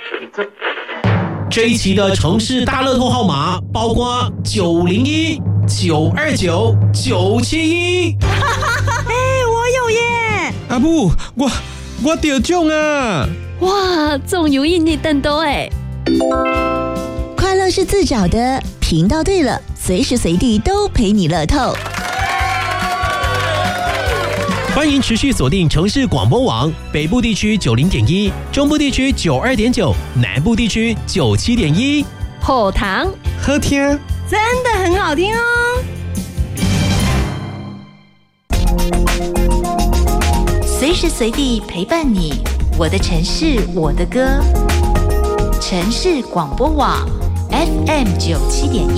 这一期的城市大乐透号码包括901、929、971。 我有耶！ 阿母，我得中啊！ 哇，中有印你等多哎！ 快乐是自找的，频道对了，随时随地都陪你乐透。 欢迎持续锁定城市广播网，北部地区90.1，中部地区92.9，南部地区97.1。 后堂好听， 真的很好听哦！ 随时随地陪伴你，我的城市，我的歌。城市广播网 FM 97.1。